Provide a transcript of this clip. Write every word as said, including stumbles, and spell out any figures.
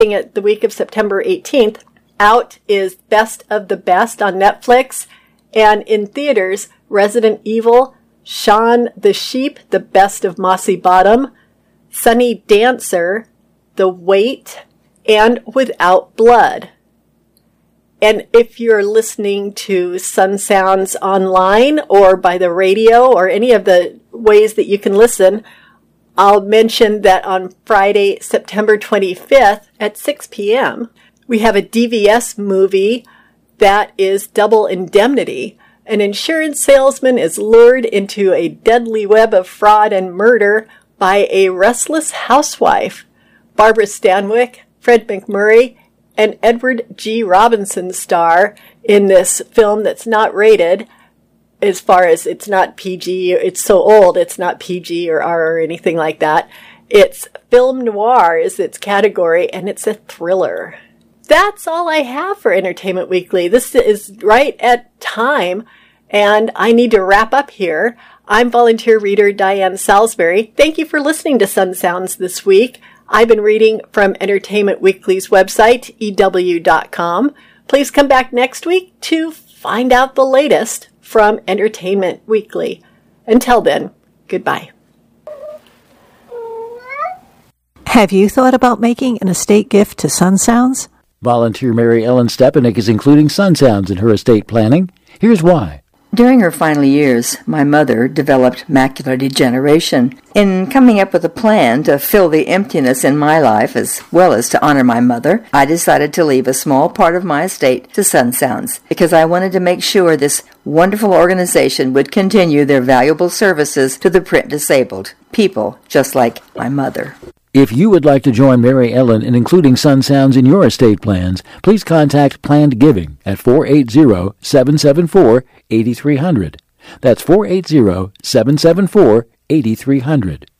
At the week of September eighteenth, out is Best of the Best on Netflix, and in theaters, Resident Evil, Shaun the Sheep, The Best of Mossy Bottom, Sunny Dancer, The Wait, and Without Blood. And if you're listening to Sun Sounds online or by the radio or any of the ways that you can listen, I'll mention that on Friday, September twenty-fifth at six p.m., we have a D V S movie that is Double Indemnity. An insurance salesman is lured into a deadly web of fraud and murder by a restless housewife. Barbara Stanwyck, Fred McMurray, and Edward G. Robinson star in this film that's not rated. As far as it's not P G, it's so old, it's not P G or R or anything like that. It's film noir is its category, and it's a thriller. That's all I have for Entertainment Weekly. This is right at time, and I need to wrap up here. I'm volunteer reader Diane Salisbury. Thank you for listening to Sun Sounds this week. I've been reading from Entertainment Weekly's website, E W dot com. Please come back next week to find out the latest from Entertainment Weekly. Until then, goodbye. Have you thought about making an estate gift to Sun Sounds? Volunteer Mary Ellen Stepanek is including Sun Sounds in her estate planning. Here's why. During her final years, my mother developed macular degeneration. In coming up with a plan to fill the emptiness in my life as well as to honor my mother, I decided to leave a small part of my estate to Sun Sounds because I wanted to make sure this wonderful organization would continue their valuable services to the print disabled, people just like my mother. If you would like to join Mary Ellen in including Sun Sounds in your estate plans, please contact Planned Giving at four eight zero, seven seven four, eight three zero zero. That's four eight zero, seven seven four, eight three zero zero.